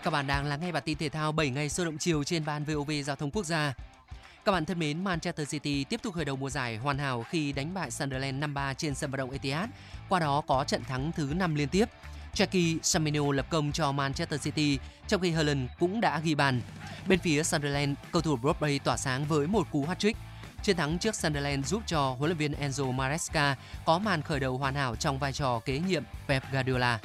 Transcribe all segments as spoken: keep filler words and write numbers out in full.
Các bạn đang lắng nghe bản tin thể thao bảy ngày sôi động chiều trên ban vê o vê Giao thông Quốc gia. Các bạn thân mến, Manchester City tiếp tục khởi đầu mùa giải hoàn hảo khi đánh bại Sunderland năm ba trên sân vận động Etihad, qua đó có trận thắng thứ năm liên tiếp. Jackie Semenyo lập công cho Manchester City, trong khi Haaland cũng đã ghi bàn. Bên phía Sunderland, cầu thủ Broadway tỏa sáng với một cú hat-trick. Chiến thắng trước Sunderland giúp cho huấn luyện viên Enzo Maresca có màn khởi đầu hoàn hảo trong vai trò kế nhiệm Pep Guardiola.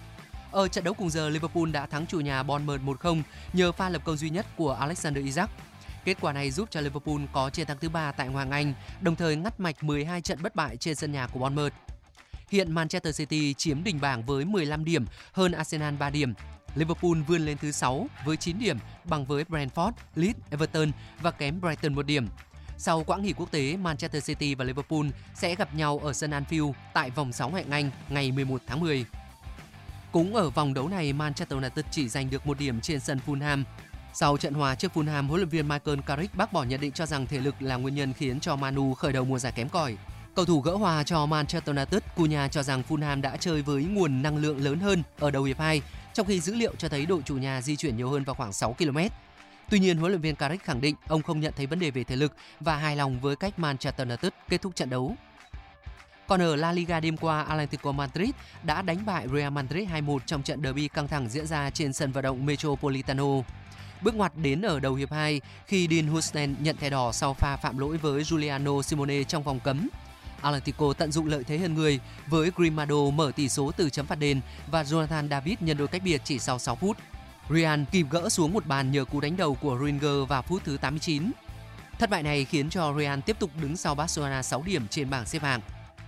Ở trận đấu cùng giờ, Liverpool đã thắng chủ nhà Bournemouth một không nhờ pha lập công duy nhất của Alexander Isak. Kết quả này giúp cho Liverpool có chiến thắng thứ ba tại Ngoại hạng Anh, đồng thời ngắt mạch mười hai trận bất bại trên sân nhà của Bournemouth. Hiện Manchester City chiếm đỉnh bảng với mười lăm điểm, hơn Arsenal ba điểm. Liverpool vươn lên thứ sáu với chín điểm, bằng với Brentford, Leeds, Everton và kém Brighton một điểm. Sau quãng nghỉ quốc tế, Manchester City và Liverpool sẽ gặp nhau ở sân Anfield tại vòng sáu Ngoại hạng Anh ngày mười một tháng mười. Cũng ở vòng đấu này, Manchester United chỉ giành được một điểm trên sân Fulham. Sau trận hòa trước Fulham, huấn luyện viên Michael Carrick bác bỏ nhận định cho rằng thể lực là nguyên nhân khiến cho Man U khởi đầu mùa giải kém cỏi. Cầu thủ gỡ hòa cho Manchester United, Cunha cho rằng Fulham đã chơi với nguồn năng lượng lớn hơn ở đầu hiệp hai, trong khi dữ liệu cho thấy đội chủ nhà di chuyển nhiều hơn vào khoảng sáu ki lô mét. Tuy nhiên, huấn luyện viên Carrick khẳng định ông không nhận thấy vấn đề về thể lực và hài lòng với cách Manchester United kết thúc trận đấu. Còn ở La Liga đêm qua, Atlético Madrid đã đánh bại Real Madrid hai một trong trận derby căng thẳng diễn ra trên sân vận động Metropolitano. Bước ngoặt đến ở đầu hiệp hai khi Dean Huijsen nhận thẻ đỏ sau pha phạm lỗi với Giuliano Simone trong vòng cấm. Atlético tận dụng lợi thế hơn người với Grimado mở tỷ số từ chấm phạt đền và Jonathan David nhân đôi cách biệt chỉ sau sáu phút. Real kịp gỡ xuống một bàn nhờ cú đánh đầu của Rudiger vào phút thứ tám mươi chín. Thất bại này khiến cho Real tiếp tục đứng sau Barcelona sáu điểm trên bảng xếp hạng.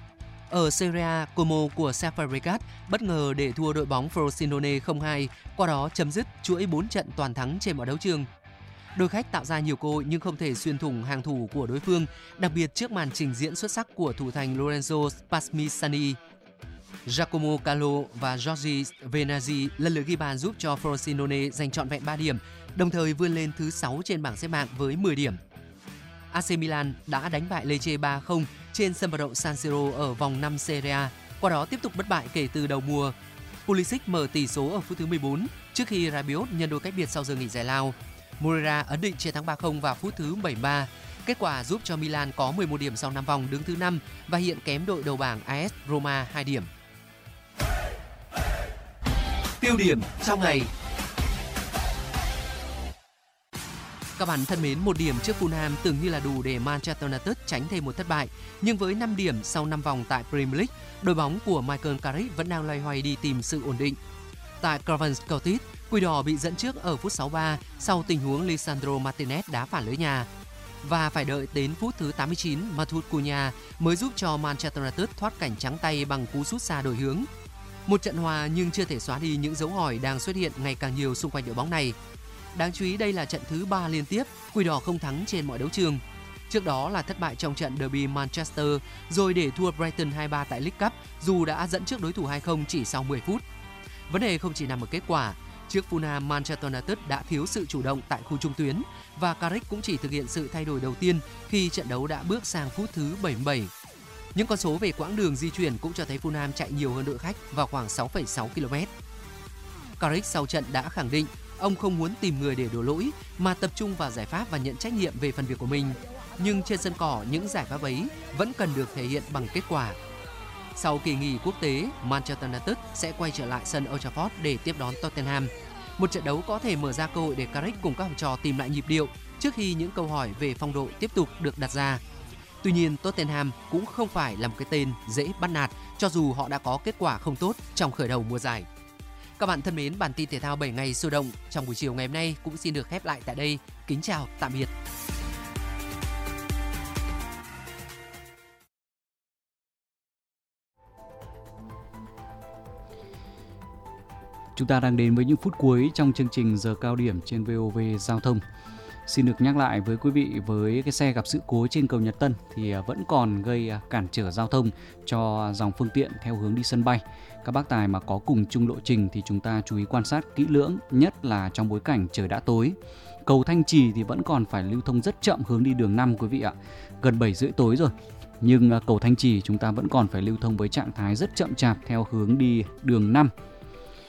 Ở Serie A, Como của Fabregas bất ngờ để thua đội bóng Frosinone không hai, qua đó chấm dứt chuỗi bốn trận toàn thắng trên mọi đấu trường. Đội khách tạo ra nhiều cơ hội nhưng không thể xuyên thủng hàng thủ của đối phương, đặc biệt trước màn trình diễn xuất sắc của thủ thành Lorenzo Spallanzani. Giacomo Calò và Giorgi Venazzi lần lượt ghi bàn giúp cho Frosinone giành trọn vẹn ba điểm, đồng thời vươn lên thứ sáu trên bảng xếp hạng với mười điểm. a xê Milan đã đánh bại Lecce ba không trên sân vận động San Siro ở vòng năm Serie A, qua đó tiếp tục bất bại kể từ đầu mùa. Pulisic mở tỷ số ở phút thứ mười bốn trước khi Rabiot nhân đôi cách biệt sau giờ nghỉ giải lao. Moreira ấn định chiến thắng ba không vào phút thứ bảy mươi ba. Kết quả giúp cho Milan có mười một điểm sau năm vòng đứng thứ năm và hiện kém đội đầu bảng a ét Roma hai điểm. Tiêu điểm trong ngày. Các bạn thân mến, một điểm trước Fulham tưởng như là đủ để Manchester United tránh thêm một thất bại. Nhưng với năm điểm sau năm vòng tại Premier League, đội bóng của Michael Carrick vẫn đang loay hoay đi tìm sự ổn định. Tại Craven Cottage, Quỷ Đỏ bị dẫn trước ở phút sáu mươi ba sau tình huống Lisandro Martinez đá phản lưới nhà. Và phải đợi đến phút thứ tám mươi chín, Matheus Cunha mới giúp cho Manchester United thoát cảnh trắng tay bằng cú sút xa đổi hướng. Một trận hòa nhưng chưa thể xóa đi những dấu hỏi đang xuất hiện ngày càng nhiều xung quanh đội bóng này. Đáng chú ý đây là trận thứ ba liên tiếp Quỷ Đỏ không thắng trên mọi đấu trường. Trước đó là thất bại trong trận derby Manchester, rồi để thua Brighton hai ba tại League Cup dù đã dẫn trước đối thủ hai không chỉ sau mười phút. Vấn đề không chỉ nằm ở kết quả. Trước Fulham, Manchester United đã thiếu sự chủ động tại khu trung tuyến và Carrick cũng chỉ thực hiện sự thay đổi đầu tiên khi trận đấu đã bước sang phút thứ bảy mươi bảy. Những con số về quãng đường di chuyển cũng cho thấy Fulham chạy nhiều hơn đội khách vào khoảng sáu phẩy sáu ki lô mét. Carrick sau trận đã khẳng định ông không muốn tìm người để đổ lỗi mà tập trung vào giải pháp và nhận trách nhiệm về phần việc của mình. Nhưng trên sân cỏ, những giải pháp ấy vẫn cần được thể hiện bằng kết quả. Sau kỳ nghỉ quốc tế, Manchester United sẽ quay trở lại sân Old Trafford để tiếp đón Tottenham. Một trận đấu có thể mở ra cơ hội để Carrick cùng các học trò tìm lại nhịp điệu trước khi những câu hỏi về phong độ tiếp tục được đặt ra. Tuy nhiên, Tottenham cũng không phải là một cái tên dễ bắt nạt cho dù họ đã có kết quả không tốt trong khởi đầu mùa giải. Các bạn thân mến, bản tin thể thao bảy ngày sôi động trong buổi chiều ngày hôm nay cũng xin được khép lại tại đây. Kính chào, tạm biệt. Chúng ta đang đến với những phút cuối trong chương trình giờ cao điểm trên vê o vê Giao thông. Xin được nhắc lại với quý vị, với cái xe gặp sự cố trên cầu Nhật Tân thì vẫn còn gây cản trở giao thông cho dòng phương tiện theo hướng đi sân bay. Các bác tài mà có cùng chung lộ trình thì chúng ta chú ý quan sát kỹ lưỡng, nhất là trong bối cảnh trời đã tối. Cầu Thanh Trì thì vẫn còn phải lưu thông rất chậm hướng đi đường năm quý vị ạ. Gần bảy rưỡi tối rồi. Nhưng cầu Thanh Trì chúng ta vẫn còn phải lưu thông với trạng thái rất chậm chạp theo hướng đi đường năm.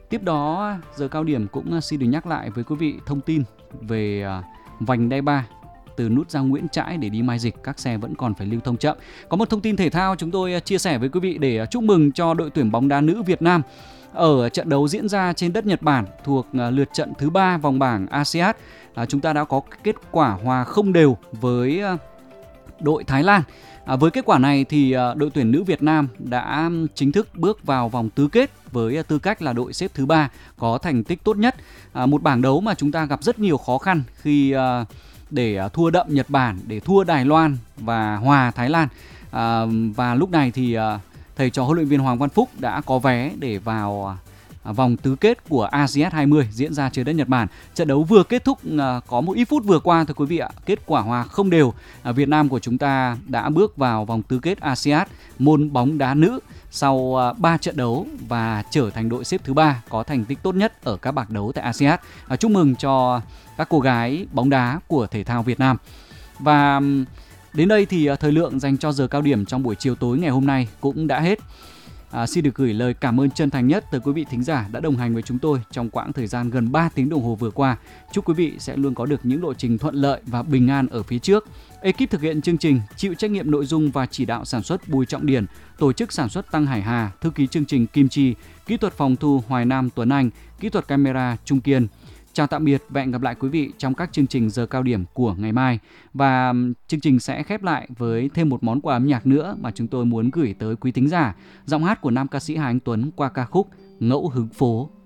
Tiếp đó, giờ cao điểm cũng xin được nhắc lại với quý vị thông tin về vành đai ba từ nút giao Nguyễn Trãi để đi Mai Dịch, các xe vẫn còn phải lưu thông chậm. Có một thông tin thể thao chúng tôi chia sẻ với quý vị để chúc mừng cho đội tuyển bóng đá nữ Việt Nam ở trận đấu diễn ra trên đất Nhật Bản thuộc lượt trận thứ ba vòng bảng a sê an. À, chúng ta đã có kết quả hòa không đều với đội Thái Lan. À, với kết quả này thì đội tuyển nữ Việt Nam đã chính thức bước vào vòng tứ kết với tư cách là đội xếp thứ ba có thành tích tốt nhất. À, một bảng đấu mà chúng ta gặp rất nhiều khó khăn khi uh, để thua đậm Nhật Bản, để thua Đài Loan và hòa Thái Lan. À, và lúc này thì uh, thầy trò huấn luyện viên Hoàng Văn Phúc đã có vé để vào uh, vòng tứ kết của a sê an hai mươi diễn ra trên đất Nhật Bản. Trận đấu vừa kết thúc uh, có một ít phút vừa qua thôi quý vị ạ. Kết quả hòa không đều. Uh, Việt Nam của chúng ta đã bước vào vòng tứ kết a sê an môn bóng đá nữ sau ba trận đấu và trở thành đội xếp thứ ba có thành tích tốt nhất ở các bảng đấu tại a sê an. À, chúc mừng cho các cô gái bóng đá của thể thao Việt Nam. Và đến đây thì thời lượng dành cho giờ cao điểm trong buổi chiều tối ngày hôm nay cũng đã hết. À, xin được gửi lời cảm ơn chân thành nhất tới quý vị thính giả đã đồng hành với chúng tôi trong quãng thời gian gần ba tiếng đồng hồ vừa qua. Chúc quý vị sẽ luôn có được những lộ trình thuận lợi và bình an ở phía trước. Ekip thực hiện chương trình, chịu trách nhiệm nội dung và chỉ đạo sản xuất Bùi Trọng Điển, tổ chức sản xuất Tăng Hải Hà, thư ký chương trình Kim Chi, kỹ thuật phòng thu Hoài Nam Tuấn Anh, kỹ thuật camera Trung Kiên. Chào tạm biệt và hẹn gặp lại quý vị trong các chương trình giờ cao điểm của ngày mai. Và chương trình sẽ khép lại với thêm một món quà âm nhạc nữa mà chúng tôi muốn gửi tới quý thính giả. Giọng hát của nam ca sĩ Hà Anh Tuấn qua ca khúc Ngẫu Hứng Phố.